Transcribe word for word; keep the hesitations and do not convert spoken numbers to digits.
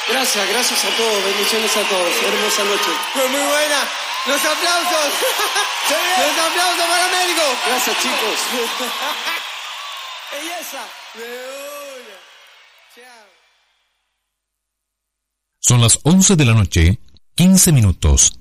Gracias, gracias a todos, bendiciones a todos. Hermosa noche. Fue muy buena. Los aplausos. Los aplausos para Américo. Gracias, chicos. Belleza. De una. Chao. Son las once de la noche, quince minutos.